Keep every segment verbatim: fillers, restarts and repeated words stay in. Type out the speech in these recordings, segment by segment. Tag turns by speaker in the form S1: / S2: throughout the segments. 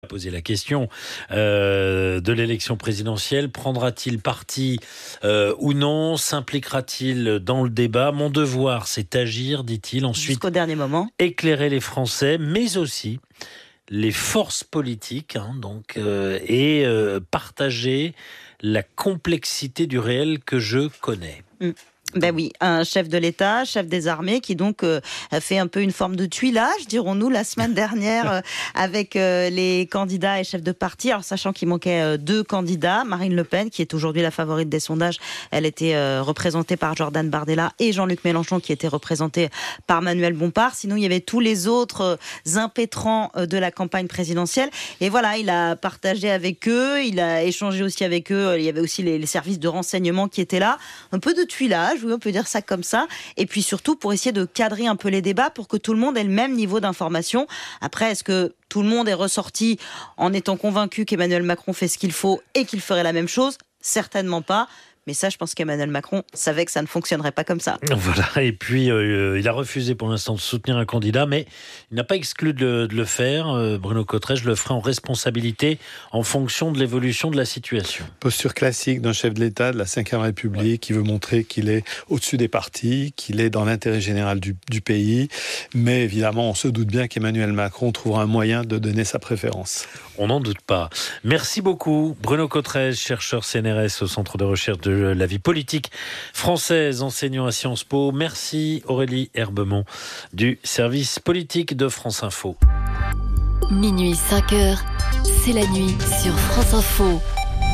S1: Poser la question euh, de l'élection présidentielle. Prendra-t-il parti euh, ou non? S'impliquera-t-il dans le débat? Mon devoir, c'est agir, dit-il. Ensuite,
S2: jusqu'au dernier moment,
S1: éclairer les Français, mais aussi les forces politiques, hein, donc, euh, et euh, partager la complexité du réel que je connais.
S2: Mmh. Ben oui, un chef de l'État, chef des armées, qui donc euh, a fait un peu une forme de tuilage, dirons-nous, la semaine dernière euh, avec euh, les candidats et chefs de parti. Alors sachant qu'il manquait euh, deux candidats, Marine Le Pen, qui est aujourd'hui la favorite des sondages, elle était euh, représentée par Jordan Bardella, et Jean-Luc Mélenchon, qui était représenté par Manuel Bompard. Sinon, il y avait tous les autres euh, impétrants euh, de la campagne présidentielle. Et voilà, il a partagé avec eux, il a échangé aussi avec eux. Il y avait aussi les, les services de renseignement qui étaient là. Un peu de tuilage. Oui, on peut dire ça comme ça. Et puis surtout pour essayer de cadrer un peu les débats pour que tout le monde ait le même niveau d'information. Après, est-ce que tout le monde est ressorti en étant convaincu qu'Emmanuel Macron fait ce qu'il faut et qu'il ferait la même chose? Certainement pas. Mais ça, je pense qu'Emmanuel Macron savait que ça ne fonctionnerait pas comme ça.
S1: Voilà, et puis euh, il a refusé pour l'instant de soutenir un candidat, mais il n'a pas exclu de le, de le faire. Euh, Bruno Cottrey, je le ferai en responsabilité en fonction de l'évolution de la situation.
S3: Posture classique d'un chef de l'État de la cinquième République, ouais, qui veut montrer qu'il est au-dessus des partis, qu'il est dans l'intérêt général du, du pays. Mais évidemment, on se doute bien qu'Emmanuel Macron trouvera un moyen de donner sa préférence.
S1: On n'en doute pas. Merci beaucoup, Bruno Cottrey, chercheur C N R S au Centre de recherche de la vie politique française, enseignant à Sciences Po. Merci Aurélie Herbemont du service politique de France Info.
S4: Minuit cinq heures, c'est la nuit sur France Info.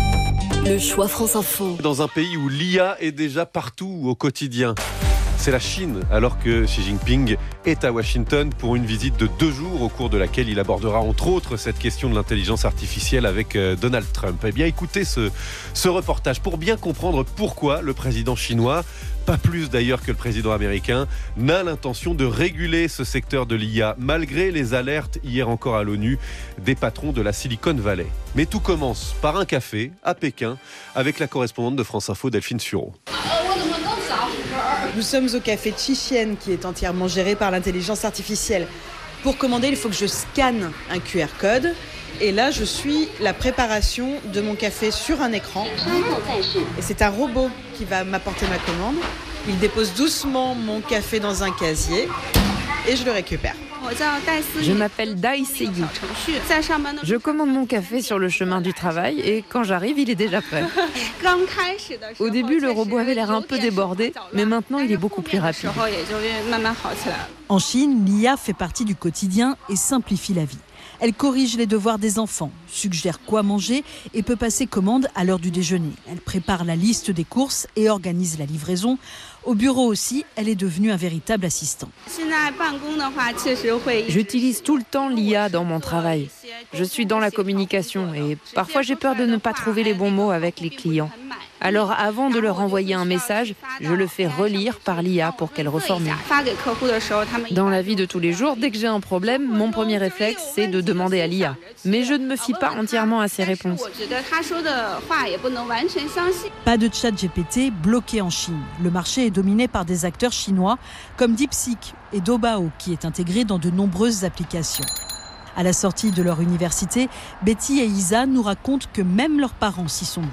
S4: Le choix France Info.
S5: Dans un pays où l'I A est déjà partout au quotidien. C'est la Chine, alors que Xi Jinping est à Washington pour une visite de deux jours au cours de laquelle il abordera entre autres cette question de l'intelligence artificielle avec Donald Trump. Eh bien, écoutez ce, ce reportage pour bien comprendre pourquoi le président chinois, pas plus d'ailleurs que le président américain, n'a l'intention de réguler ce secteur de l'I A, malgré les alertes hier encore à l'ONU des patrons de la Silicon Valley. Mais tout commence par un café à Pékin avec la correspondante de France Info, Delphine Sureau.
S6: Nous sommes au café Chichen, qui est entièrement géré par l'intelligence artificielle. Pour commander, il faut que je scanne un Q R code. Et là, je suis la préparation de mon café sur un écran. Et c'est un robot qui va m'apporter ma commande. Il dépose doucement mon café dans un casier et je le récupère.
S7: Je m'appelle Dai Seiyu. Je commande mon café sur le chemin du travail et quand j'arrive, il est déjà prêt. Au début, le robot avait l'air un peu débordé, mais maintenant, il est beaucoup plus rapide.
S8: En Chine, l'I A fait partie du quotidien et simplifie la vie. Elle corrige les devoirs des enfants, suggère quoi manger et peut passer commande à l'heure du déjeuner. Elle prépare la liste des courses et organise la livraison. Au bureau aussi, elle est devenue un véritable assistant.
S7: J'utilise tout le temps l'I A dans mon travail. Je suis dans la communication et parfois j'ai peur de ne pas trouver les bons mots avec les clients. Alors avant de leur envoyer un message, je le fais relire par l'I A pour qu'elle reformule. Dans la vie de tous les jours, dès que j'ai un problème, mon premier réflexe, c'est de demander à l'I A. Mais je ne me fie pas entièrement à ses réponses.
S8: Pas de chat G P T bloqué en Chine. Le marché est dominé par des acteurs chinois comme DeepSeek et Doubao, qui est intégré dans de nombreuses applications. À la sortie de leur université, Betty et Isa nous racontent que même leurs parents s'y sont mis.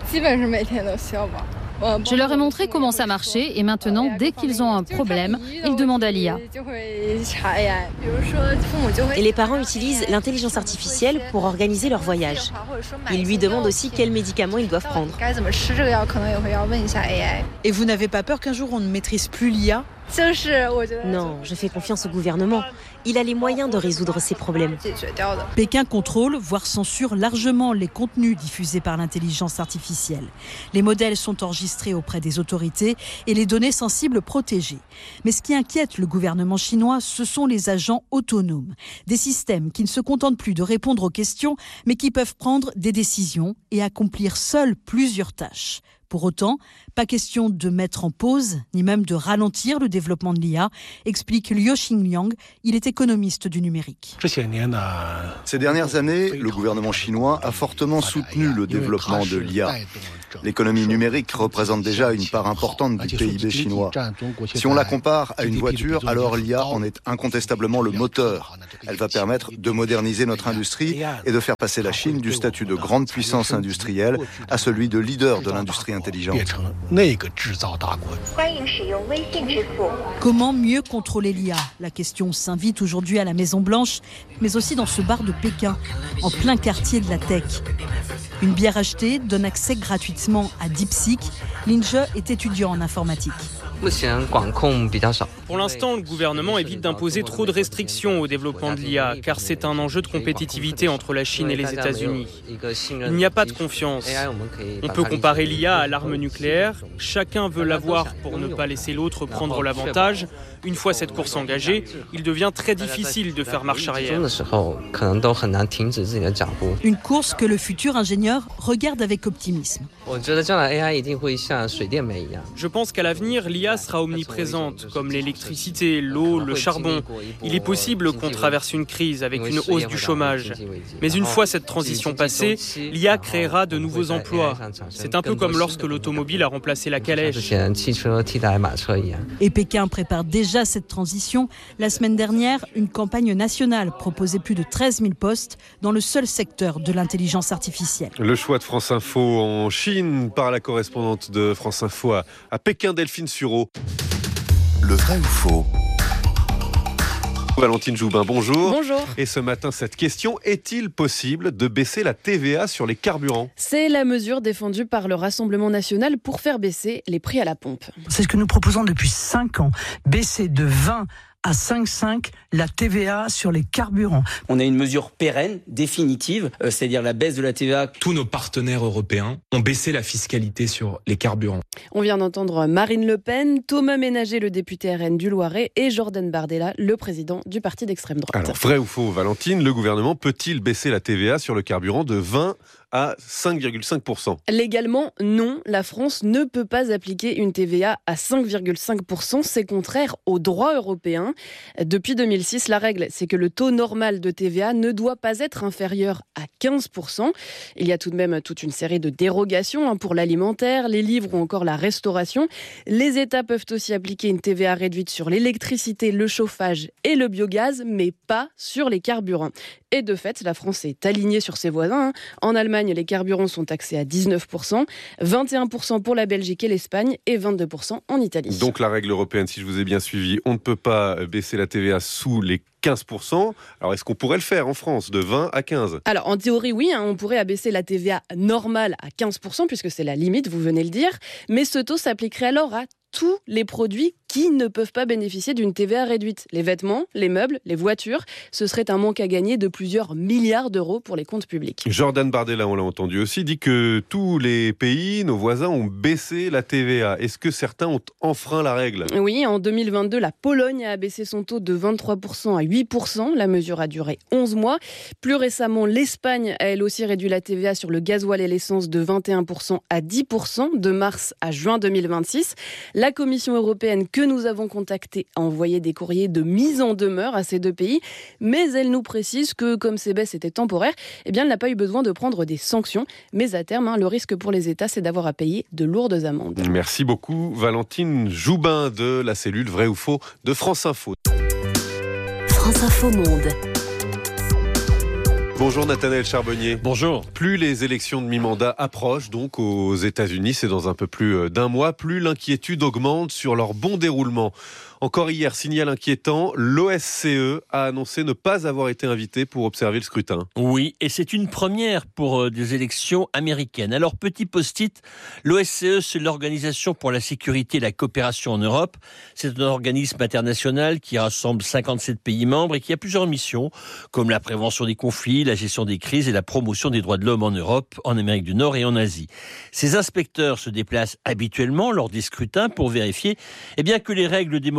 S9: Je leur ai montré comment ça marchait et maintenant, dès qu'ils ont un problème, ils demandent à l'I A.
S10: Et les parents utilisent l'intelligence artificielle pour organiser leur voyage. Ils lui demandent aussi quels médicaments ils doivent prendre.
S6: Et vous n'avez pas peur qu'un jour on ne maîtrise plus l'I A ?
S10: Non, je fais confiance au gouvernement. Il a les moyens de résoudre ces problèmes.
S8: Pékin contrôle, voire censure largement les contenus diffusés par l'intelligence artificielle. Les modèles sont enregistrés auprès des autorités et les données sensibles protégées. Mais ce qui inquiète le gouvernement chinois, ce sont les agents autonomes. Des systèmes qui ne se contentent plus de répondre aux questions, mais qui peuvent prendre des décisions et accomplir seuls plusieurs tâches. Pour autant, pas question de mettre en pause, ni même de ralentir le développement de l'I A, explique Liu Xinliang. Il est économiste du numérique.
S11: Ces dernières années, le gouvernement chinois a fortement soutenu le développement de l'I A. L'économie numérique représente déjà une part importante du P I B chinois. Si on la compare à une voiture, alors l'I A en est incontestablement le moteur. Elle va permettre de moderniser notre industrie et de faire passer la Chine du statut de grande puissance industrielle à celui de leader de l'industrie intelligente.
S8: Comment mieux contrôler l'I A ? La question s'invite aujourd'hui à la Maison-Blanche, mais aussi dans ce bar de Pékin, en plein quartier de la tech. Une bière achetée donne accès gratuitement à DeepSeek. Linje est étudiant en informatique.
S12: Pour l'instant, le gouvernement évite d'imposer trop de restrictions au développement de l'I A, car c'est un enjeu de compétitivité entre la Chine et les États-Unis. Il n'y a pas de confiance. On peut comparer l'I A à l'arme nucléaire. Chacun veut l'avoir pour ne pas laisser l'autre prendre l'avantage. Une fois cette course engagée, il devient très difficile de faire marche arrière.
S8: Une course que le futur ingénieur regarde avec optimisme.
S12: Je pense qu'à l'avenir, l'I A sera omniprésente, comme l'électricité, l'eau, le charbon. Il est possible qu'on traverse une crise avec une hausse du chômage. Mais une fois cette transition passée, l'I A créera de nouveaux emplois. C'est un peu comme lorsque l'automobile a remplacé la calèche.
S8: Et Pékin prépare déjà cette transition. La semaine dernière, une campagne nationale proposait plus de treize mille postes dans le seul secteur de l'intelligence artificielle.
S5: Le choix de France Info en Chine par la correspondante de France Info à, à Pékin, Delphine Sureau.
S13: Le vrai ou faux ?
S5: Valentine Joubin, bonjour.
S14: Bonjour.
S5: Et ce matin, cette question, est-il possible de baisser la T V A sur les carburants ?
S14: C'est la mesure défendue par le Rassemblement national pour faire baisser les prix à la pompe.
S15: C'est ce que nous proposons depuis cinq ans, baisser de vingt à cinq virgule cinq la T V A sur les carburants.
S16: On a une mesure pérenne, définitive, euh, c'est-à-dire la baisse de la T V A.
S17: Tous nos partenaires européens ont baissé la fiscalité sur les carburants.
S14: On vient d'entendre Marine Le Pen, Thomas Ménager, le député R N du Loiret, et Jordan Bardella, le président du parti d'extrême droite.
S5: Alors, vrai ou faux, Valentine, le gouvernement peut-il baisser la T V A sur le carburant de vingt à cinq virgule cinq pour cent ?
S14: Légalement, non. La France ne peut pas appliquer une T V A à cinq virgule cinq pour cent. C'est contraire au droit européen. Depuis deux mille six, la règle, c'est que le taux normal de T V A ne doit pas être inférieur à quinze pour cent. Il y a tout de même toute une série de dérogations hein, pour l'alimentaire, les livres ou encore la restauration. Les États peuvent aussi appliquer une T V A réduite sur l'électricité, le chauffage et le biogaz, mais pas sur les carburants. Et de fait, la France est alignée sur ses voisins. En Allemagne, les carburants sont taxés à dix-neuf pour cent, vingt et un pour cent pour la Belgique et l'Espagne et vingt-deux pour cent en Italie.
S5: Donc la règle européenne, si je vous ai bien suivi, on ne peut pas baisser la T V A sous les quinze pour cent. Alors est-ce qu'on pourrait le faire en France, de vingt à quinze ?
S14: Alors en théorie oui, hein, on pourrait abaisser la T V A normale à quinze pour cent puisque c'est la limite, vous venez de le dire, mais ce taux s'appliquerait alors à tous les produits qui ne peuvent pas bénéficier d'une T V A réduite. Les vêtements, les meubles, les voitures, ce serait un manque à gagner de plusieurs milliards d'euros pour les comptes publics.
S5: Jordan Bardella, on l'a entendu aussi, dit que tous les pays, nos voisins, ont baissé la T V A. Est-ce que certains ont enfreint la règle ?
S14: Oui, en deux mille vingt-deux, la Pologne a abaissé son taux de vingt-trois pour cent à huit pour cent. La mesure a duré onze mois. Plus récemment, l'Espagne a elle aussi réduit la T V A sur le gasoil et l'essence de vingt et un pour cent à dix pour cent de mars à juin deux mille vingt-six. La Commission européenne que nous avons contactée a envoyé des courriers de mise en demeure à ces deux pays, mais elle nous précise que comme ces baisses étaient temporaires, eh bien, elle n'a pas eu besoin de prendre des sanctions. Mais à terme, hein, le risque pour les États, c'est d'avoir à payer de lourdes amendes.
S5: Merci beaucoup, Valentine Joubin de la cellule Vrai ou Faux de France Info.
S4: France Info Monde.
S5: Bonjour Nathanaël Charbonnier.
S1: Bonjour.
S5: Plus les élections de mi-mandat approchent donc aux États-Unis, c'est dans un peu plus d'un mois, plus l'inquiétude augmente sur leur bon déroulement. Encore hier, signal inquiétant, l'O S C E a annoncé ne pas avoir été invité pour observer le scrutin.
S18: Oui, et c'est une première pour euh, des élections américaines. Alors, petit post-it, l'O S C E, c'est l'Organisation pour la sécurité et la coopération en Europe. C'est un organisme international qui rassemble cinquante-sept pays membres et qui a plusieurs missions, comme la prévention des conflits, la gestion des crises et la promotion des droits de l'homme en Europe, en Amérique du Nord et en Asie. Ces inspecteurs se déplacent habituellement lors des scrutins pour vérifier eh bien, que les règles démocratiques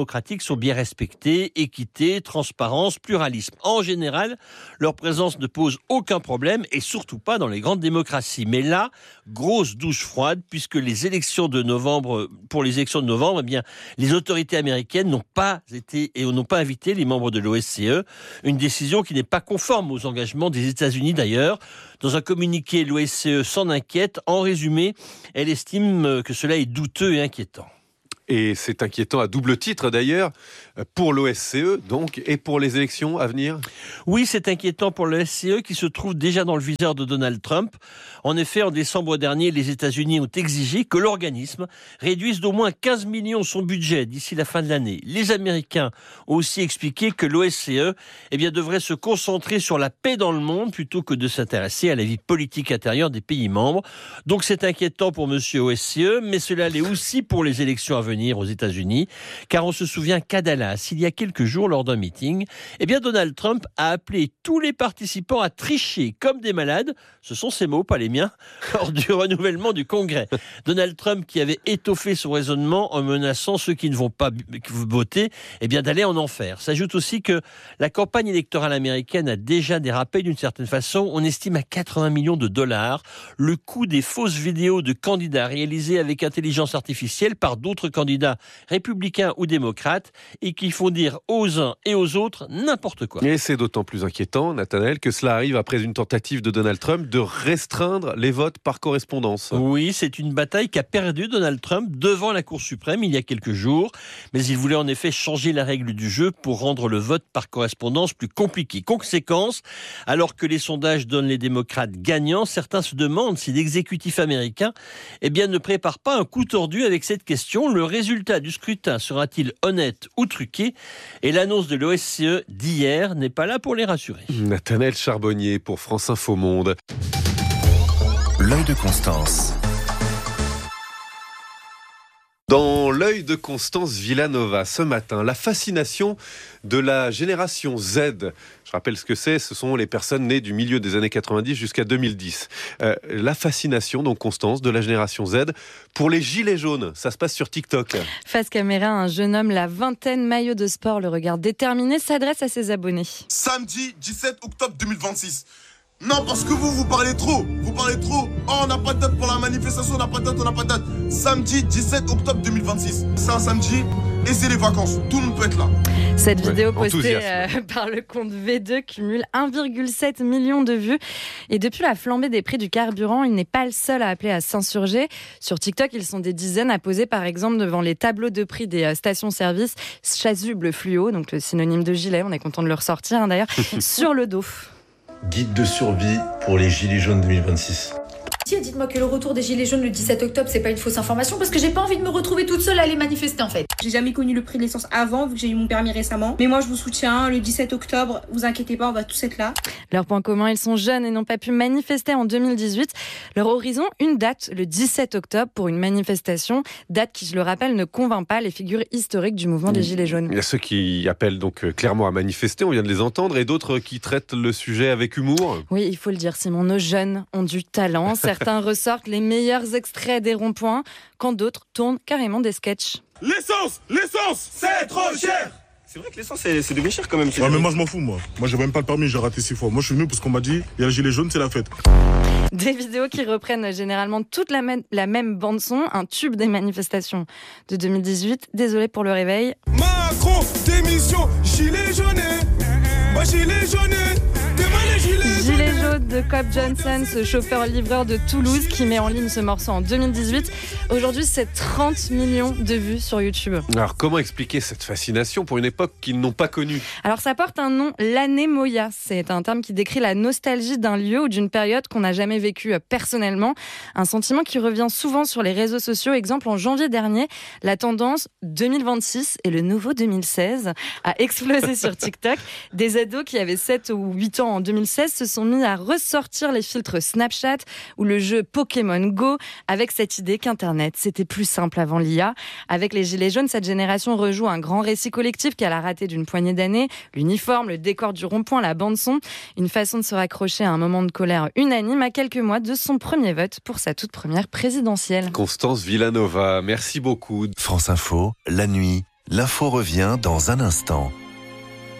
S18: démocratiques sont bien respectés, équité, transparence, pluralisme. En général, leur présence ne pose aucun problème et surtout pas dans les grandes démocraties. Mais là, grosse douche froide puisque les élections de novembre, pour les élections de novembre, eh bien, les autorités américaines n'ont pas été et n'ont pas invité les membres de l'O S C E. Une décision qui n'est pas conforme aux engagements des États-Unis d'ailleurs. Dans un communiqué, l'O S C E s'en inquiète. En résumé, elle estime que cela est douteux et inquiétant.
S5: Et c'est inquiétant à double titre d'ailleurs, pour l'O S C E donc, et pour les élections à venir.
S18: Oui, c'est inquiétant pour l'O S C E qui se trouve déjà dans le viseur de Donald Trump. En effet, en décembre dernier, les États-Unis ont exigé que l'organisme réduise d'au moins quinze millions son budget d'ici la fin de l'année. Les Américains ont aussi expliqué que l'O S C E eh bien, devrait se concentrer sur la paix dans le monde plutôt que de s'intéresser à la vie politique intérieure des pays membres. Donc c'est inquiétant pour monsieur O S C E, mais cela l'est aussi pour les élections à venir aux États-Unis, car on se souvient qu'à Dallas, il y a quelques jours, lors d'un meeting, eh bien Donald Trump a appelé tous les participants à tricher comme des malades, ce sont ses mots, pas les miens, lors du renouvellement du Congrès. Donald Trump qui avait étoffé son raisonnement en menaçant ceux qui ne vont pas voter, eh bien d'aller en enfer. S'ajoute aussi que la campagne électorale américaine a déjà dérapé d'une certaine façon. On estime à quatre-vingts millions de dollars le coût des fausses vidéos de candidats réalisées avec intelligence artificielle par d'autres candidats républicains ou démocrates et qui font dire aux uns et aux autres n'importe quoi.
S5: Et c'est d'autant plus inquiétant, Nathanaël, que cela arrive après une tentative de Donald Trump de restreindre les votes par correspondance.
S18: Oui, c'est une bataille qu'a perdue Donald Trump devant la Cour suprême il y a quelques jours, mais il voulait en effet changer la règle du jeu pour rendre le vote par correspondance plus compliqué. Conséquence, alors que les sondages donnent les démocrates gagnants, certains se demandent si l'exécutif américain eh bien, ne prépare pas un coup tordu avec cette question. Le résultat du scrutin sera-t-il honnête ou truqué? Et l'annonce de l'O S C E d'hier n'est pas là pour les rassurer.
S5: Nathanaël Charbonnier pour France Info Monde.
S13: L'œil de Constance.
S5: Dans l'œil de Constance Villanova, ce matin, la fascination de la génération Z. Je rappelle ce que c'est, ce sont les personnes nées du milieu des années quatre-vingt-dix jusqu'à deux mille dix. Euh, la fascination, donc Constance, de la génération Z pour les gilets jaunes. Ça se passe sur TikTok.
S14: Face caméra, un jeune homme, la vingtaine, maillot de sport, le regard déterminé, s'adresse à ses abonnés.
S19: Samedi dix-sept octobre deux mille vingt-six. Non, parce que vous, vous parlez trop. Vous parlez trop. Oh, on n'a pas de date pour la manifestation, on n'a pas de date, on n'a pas de date. Samedi dix-sept octobre deux mille vingt-six. C'est un samedi et c'est les vacances. Tout le monde peut être là.
S14: Cette
S19: ouais,
S14: vidéo postée euh, par le compte V deux cumule un virgule sept million de vues. Et depuis la flambée des prix du carburant, il n'est pas le seul à appeler à s'insurger. Sur TikTok, ils sont des dizaines à poser, par exemple, devant les tableaux de prix des euh, stations-service. Chasuble fluo, donc le synonyme de gilet, on est content de le ressortir hein, d'ailleurs, sur le dos.
S20: Guide de survie pour les Gilets jaunes deux mille vingt-six.
S21: Dites-moi que le retour des Gilets jaunes le dix-sept octobre, c'est pas une fausse information parce que j'ai pas envie de me retrouver toute seule à aller manifester en fait.
S22: J'ai jamais connu le prix de l'essence avant vu que j'ai eu mon permis récemment. Mais moi je vous soutiens, le dix-sept octobre, vous inquiétez pas, on va tous être là.
S14: Leur point commun, ils sont jeunes et n'ont pas pu manifester en deux mille dix-huit. Leur horizon, une date, le dix-sept octobre pour une manifestation. Date qui, je le rappelle, ne convainc pas les figures historiques du mouvement des Gilets jaunes.
S5: Il y a ceux qui appellent donc clairement à manifester, on vient de les entendre, et d'autres qui traitent le sujet avec humour.
S14: Oui, il faut le dire, Simon, nos jeunes ont du talent. Certains ressortent les meilleurs extraits des ronds-points, quand d'autres tournent carrément des sketchs.
S19: L'essence, l'essence, c'est trop cher.
S23: C'est vrai que l'essence, c'est, c'est devenu cher quand même.
S19: Ouais, mais moi, je m'en fous, moi. Moi, j'ai même pas le permis, j'ai raté six fois. Moi, je suis venu parce qu'on m'a dit, il y a le gilet jaune, c'est la fête.
S14: Des vidéos qui reprennent généralement toute la, même, la même bande-son, un tube des manifestations de deux mille dix-huit. Désolé pour le réveil.
S19: Macron, démission, gilet jaune, moi, gilet jaune.
S14: Gilet jaune de Cobb Johnson, ce chauffeur-livreur de Toulouse qui met en ligne ce morceau en deux mille dix-huit. Aujourd'hui, c'est trente millions de vues sur YouTube.
S5: Alors, comment expliquer cette fascination pour une époque qu'ils n'ont pas connue ?
S14: Alors, ça porte un nom, l'anémoïa. C'est un terme qui décrit la nostalgie d'un lieu ou d'une période qu'on n'a jamais vécue personnellement. Un sentiment qui revient souvent sur les réseaux sociaux. Exemple, en janvier dernier, la tendance deux mille vingt-six et le nouveau deux mille seize a explosé sur TikTok. Des ados qui avaient sept ou huit ans en deux mille seize se sont mis à ressortir les filtres Snapchat ou le jeu Pokémon Go avec cette idée qu'Internet, c'était plus simple avant l'I A. Avec les Gilets jaunes, cette génération rejoue un grand récit collectif qu'elle a raté d'une poignée d'années. L'uniforme, le décor du rond-point, la bande-son. Une façon de se raccrocher à un moment de colère unanime à quelques mois de son premier vote pour sa toute première présidentielle.
S5: Constance Villanova, merci beaucoup.
S13: France Info, la nuit, L'info revient dans un instant.